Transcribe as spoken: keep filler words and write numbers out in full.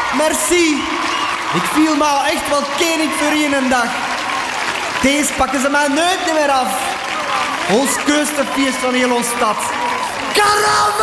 merci. Ik viel me al echt wel koning voor een dag. Deze pakken ze mij nooit meer af. Ons keusste feest van heel ons stad. Carnaval!